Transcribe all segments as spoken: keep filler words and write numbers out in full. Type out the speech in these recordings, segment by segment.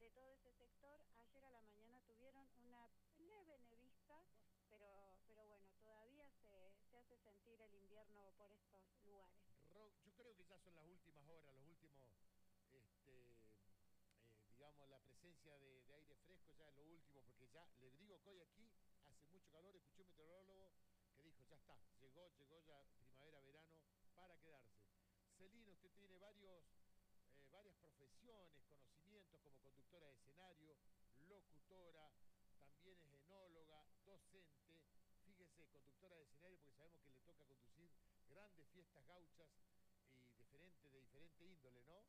de todo ese sector. Ayer a la mañana tuvieron una leve nevizca, pero, pero bueno, todavía se, se hace sentir el invierno por estos lugares. Ro, yo creo que ya son las últimas horas, los últimos, este, eh, digamos, la presencia de, de aire fresco ya es lo último, porque ya, le digo que hoy aquí hace mucho calor. Escuché un meteorólogo que dijo, ya está, llegó, llegó ya primavera, verano, para quedarse. Celina, usted tiene varios, eh, varias profesiones, conocimientos como conductora de escenario, locutora, también es enóloga, docente. Fíjese, conductora de escenario, porque sabemos que le toca conducir grandes fiestas gauchas y diferente, de diferente índole, ¿no?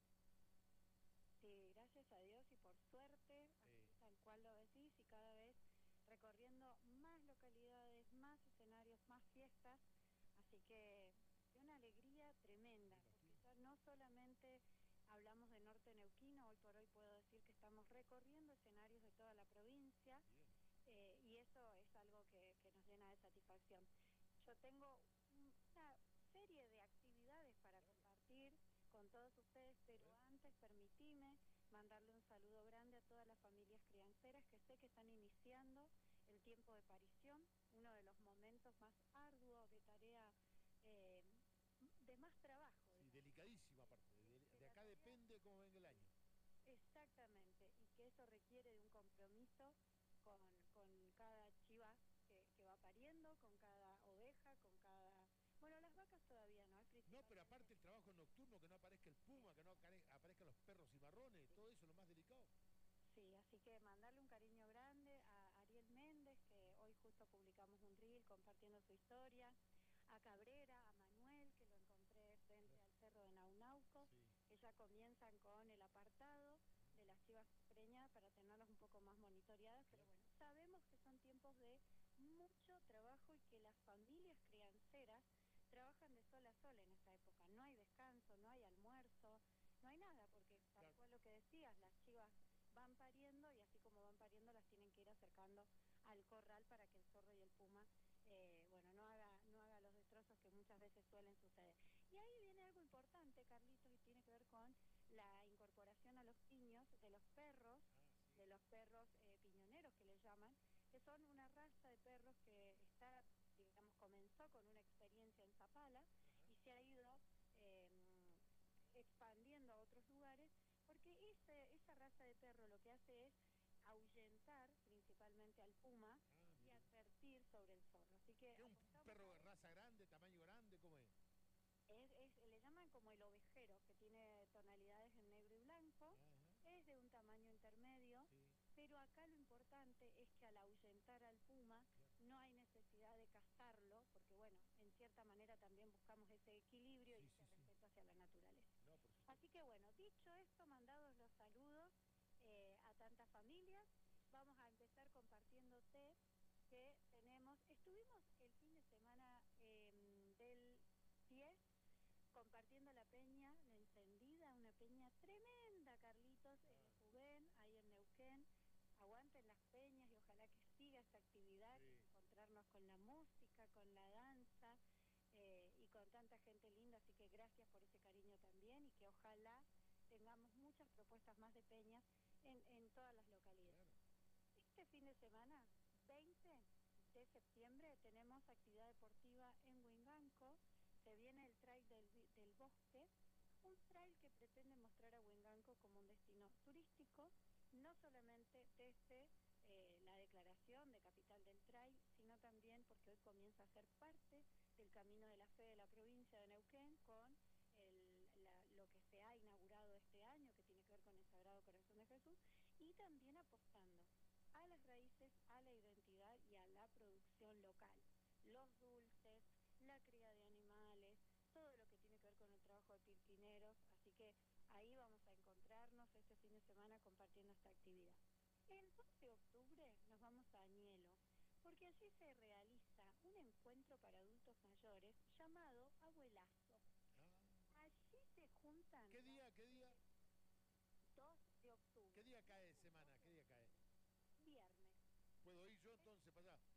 Sí, gracias a Dios y por suerte, Sí. así tal cual lo decís, y cada vez recorriendo más localidades, más escenarios, más fiestas, así que es una alegría Me tremenda, porque imagino. ya no solamente hablamos de Norte Neuquino, hoy por hoy puedo decir que estamos recorriendo escenarios de toda la provincia, Bien. eh, y eso es algo que, que nos llena de satisfacción. Yo tengo una serie de actividades para Claro. compartir con todos ustedes, A pero ver. antes permitime mandarle un saludo grande a todas las familias crianceras que sé que están iniciando el tiempo de parición, uno de los momentos más arduos de tarea, eh, de más trabajo, Sí, digamos, delicadísima de, aparte. de, De, de de la acá tarea. depende cómo venga el año. Exactamente, y que eso requiere de un compromiso con, con cada chiva que, que va pariendo, con cada oveja, con cada... Bueno, las vacas todavía no, es No, pero principalmente... aparte el trabajo nocturno, que no aparezca el Sí, puma, que no aparezcan los perros cimarrones, sí. todo eso es lo más delicado. Sí, así que mandarle un cariño grande a Ariel Méndez, que hoy justo publicamos un reel compartiendo su historia, a Cabrera, a Manuel, que lo encontré frente Claro. al cerro de Naunauco, Sí. que ya comienzan con el apartado de las chivas preñadas para tenerlas un poco más monitoreadas, pero Claro. bueno, sabemos que son tiempos de mucho trabajo y que las familias crianceras trabajan de sol a sol en esta época, no hay descanso, no hay almuerzo, no hay nada, porque tal Claro. cual lo que decías, las chivas van pariendo y así como van pariendo las tienen que ir acercando al corral para que el zorro y el puma, eh, bueno, no haga, no haga los destrozos que muchas veces suelen suceder. Y ahí viene algo importante, Carlitos, y tiene que ver con la incorporación a los piños de los perros, Ah, sí. de los perros eh, piñoneros que le llaman, que son una raza de perros que está, digamos, comenzó con una experiencia en Zapala Ajá. y se ha ido eh, expandiendo a otros lugares, porque ese, esa raza de perro lo que hace es ahuyentar principalmente al puma Ah, y mire vos. advertir sobre el zorro. Así que ¿Qué es un apostamos perro a de raza eso. grande, tamaño grande? ¿Cómo es? Es, es, le llaman como el ovejero, que tiene tonalidades en negro y blanco, Ajá. es de un tamaño intermedio, Sí. pero acá lo importante es que al ahuyentar al puma Claro. no hay necesidad de cazarlo, porque bueno, en cierta manera también buscamos ese equilibrio y Sí, ese sí, sí. respeto hacia la naturaleza. No, por Así supuesto. que bueno, dicho esto, mandados los saludos eh, a tantas familias, vamos a empezar compartiéndote que tenemos, estuvimos el fin de semana eh, del diez compartiendo la peña, la encendida, una peña tremenda, Carlitos, en Ah, Ejubén, ahí en Neuquén. Aguanten las peñas y ojalá que siga esta actividad, que es sí. encontrarnos con la música, con la danza eh, y con tanta gente linda, así que gracias por ese cariño también y que ojalá tengamos muchas propuestas más de peñas en, en todas las localidades. Claro. Este fin de semana, veinte de septiembre, tenemos actividad deportiva en Huinganco. Se viene el Trail del, del Bosque, un trail que pretende mostrar a Huinganco como un destino turístico, no solamente desde eh, la declaración de capital del trail, sino también porque hoy comienza a ser parte del Camino de la Fe de la provincia de Neuquén con el, la, lo que se ha inaugurado este año, que tiene que ver con el Sagrado Corazón de Jesús, y también apostando a las raíces, a la identidad y a la producción local. Los dulces, la cría de animales, todo lo que tiene que ver con el trabajo de pirquineros, así que ahí vamos a encontrarnos este fin de semana compartiendo esta actividad. El dos de octubre nos vamos a Añelo, porque allí se realiza un encuentro para adultos mayores llamado Abuelazo. Ah. Allí se juntan ¿Qué las día? ¿Qué día? mujeres. dos de ¿Qué octubre, día cae viernes dos semana? de ¿Qué día octubre, cae? viernes. ¿Puedo ir yo entonces para allá?